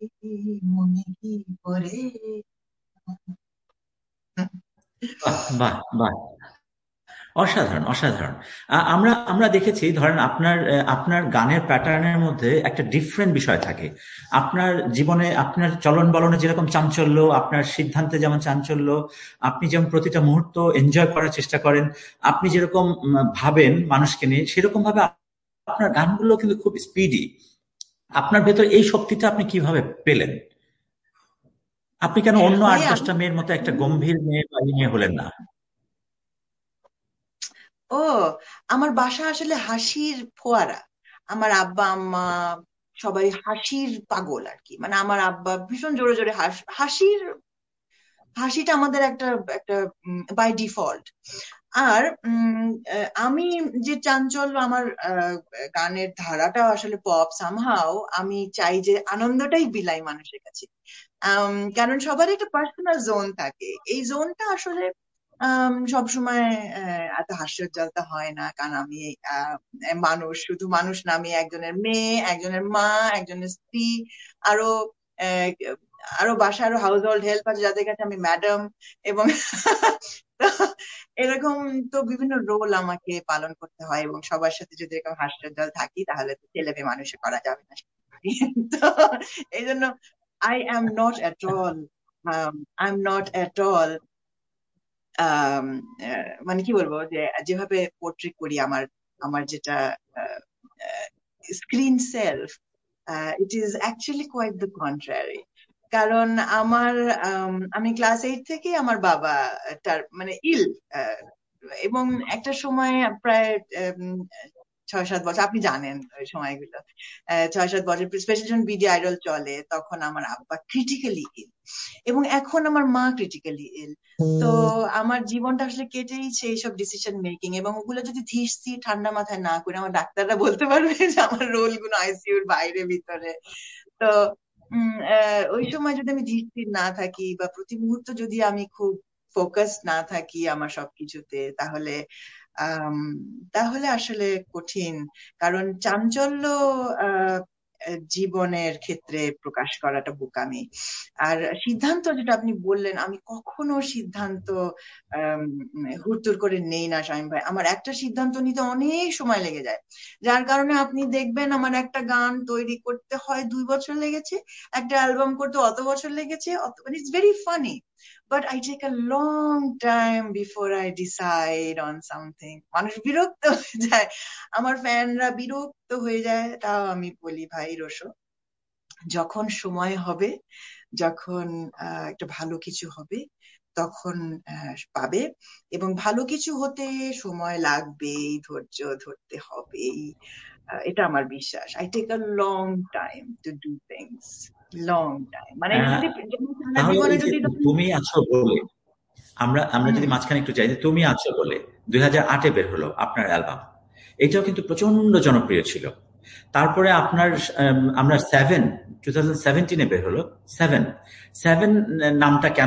মনে কি পড়ে। বাহ, বাহ, বাহ, অসাধারণ, অসাধারণ। আমরা আমরা দেখেছি, ধরেন আপনার আপনার গানের প্যাটার্নের মধ্যে একটা ডিফারেন্ট বিষয় থাকে। আপনার জীবনে আপনার চলন বলনে যেরকম চাঞ্চল্য, আপনার সিদ্ধান্তে যেমন চাঞ্চল্য, আপনি যেমন প্রতিটা মুহূর্ত এনজয় করার চেষ্টা করেন, আপনি যেরকম ভাবেন মানুষকে নিয়ে, সেরকম ভাবে আপনার গানগুলো কিন্তু খুব স্পিডি। আপনার ভেতর এই শক্তিটা আপনি কিভাবে পেলেন? আপনি কেন অন্য আট ভাইয়া দশটা মেয়ের মতো একটা গম্ভীর মেয়ে বা এই মেয়ে হলেন না? ও, আমার বাসা আসলে হাসির ফোয়ারা। আমার আব্বা আম্মা সবাই হাসির পাগল আর কি। মানে আমার আব্বা ভীষণ জোরে জোরে হাসির হাসিটা আমাদের একটা একটা বাই ডিফল্ট। আর আমি যে চাঞ্চল্য, আমার গানের ধারাটা আসলে পপ সামহাও। আমি চাই যে আনন্দটাই বিলাই মানুষের কাছে। কারণ সবার একটা পার্সোনাল জোন থাকে, এই জোনটা আসলে সব সময় এত হাস্যোজ্জ্বলতা হয় না। কারণ আমি আহ, মানুষ, শুধু মানুষ না, আমি একজনের মেয়ে, একজনের মা, একজনের স্ত্রী, আরো আহ, আরো বাসায় আরো হাউস হোল্ড হেল্প আছে যাদের কাছে আমি ম্যাডাম। এবং তো এরকম তো বিভিন্ন রোল আমাকে পালন করতে হয়, এবং সবার সাথে যদি এরকম হাস্যোজ্জ্বল থাকি তাহলে তো ছেলে মেয়ে মানুষে করা যাবে না। তো এই জন্য I am not at all I'm not at all আম, মানে কি বলবো, যে যেভাবে পোর্ট্রে করি আমার আমার যেটা screen self, it is actually quiet the contrary. কারণ আমার আমি ক্লাস 8 থেকে আমার বাবা তার মানে ইল, আহ, এবং একটা সময় প্রায় 6-7 বছর, আপনি জানেন ওই সময়গুলো, 6-7 বছর স্পেশালি যখন বিডি আইডল চলে, তখন আমার আব্বা ক্রিটিক্যালি ইল এবং এখন আমার মা ক্রিটিক্যালি ইল। তো আমার জীবনটা আসলে কেটেইছে এইসব ডিসিশন মেকিং, এবং ওগুলো যদি ধীর স্থির ঠান্ডা মাথায় না করে, আমার ডাক্তাররা বলতে পারবে যে আমার রোল গুলো আইসিইউর বাইরে ভিতরে। তো ওই সময় যদি আমি ধীর স্থির না থাকি, বা প্রতি মুহূর্ত যদি আমি খুব ফোকাস না থাকি আমার সবকিছুতে, তাহলে আম, তাহলে আসলে কঠিন। কারণ চাঞ্চল্য আহ জীবনের ক্ষেত্রে প্রকাশ করাটা বোকামি। আর সিদ্ধান্ত যেটা আপনি বললেন, আমি কখনো সিদ্ধান্ত আম, হুড়তুড় করে নেই না শামীম ভাই। আমার একটা সিদ্ধান্ত নিতে অনেক সময় লেগে যায়, যার কারণে আপনি দেখবেন আমার একটা গান তৈরি করতে হয় 2 বছর লেগেছে, একটা অ্যালবাম করতে অত বছর লেগেছে। মানে it's very funny, but I take a long time before I decide on something. মানুষ বিরক্ত হয়ে যায়, আমার ফ্যানরা বিরক্ত হয়ে যায়, তাও আমি বলি ভাই রোশো, যখন সময় হবে, যখন একটা ভালো কিছু হবে, তখন পাবে। এবং ভালো কিছু হতে সময় লাগবেই, ধৈর্য ধরতে হবেই। এটা আমার বিশ্বাস। I take a long time to do things, long time. মানে এটা আহ, যদি যেমন সারা তাহলে জীবনে এই যে যদি ধরেন। তুমি আছো বলে, আমরা আমরা হুম। যদি মাঝখানে একটু যাই, যে তুমি আছো বলে 2008-এ বের হলো আপনার অ্যালবাম। এটাও কিন্তু প্রচন্ড জনপ্রিয় ছিল। তারপরে আপনার আমরা 2017-এ বের হলো সেভেন। সেভেন নামটা কেন